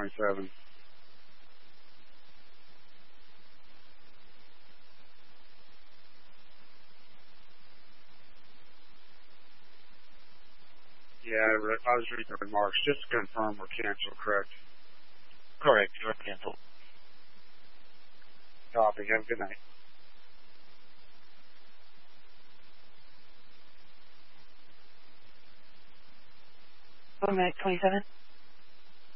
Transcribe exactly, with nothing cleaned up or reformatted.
twenty-seven. Yeah, I, re- I was reading the remarks. Just to confirm we're canceled, correct? Correct. You're canceled. Copy. Have a good night. Mac twenty-seven.